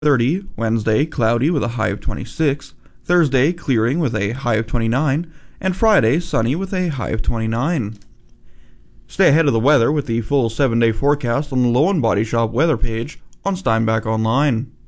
30. Wednesday, cloudy with a high of 26. Thursday, clearing with a high of 29. And Friday, sunny with a high of 29. Stay ahead of the weather with the full 7-day forecast on the Lowen Body Shop weather page on Steinbach Online.